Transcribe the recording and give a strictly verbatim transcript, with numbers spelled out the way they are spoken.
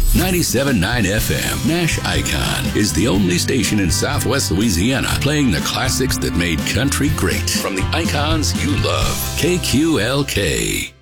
ninety-seven point nine F M, Nash Icon, is the only station in Southwest Louisiana playing the classics that made country great. From the icons you love, K Q L K.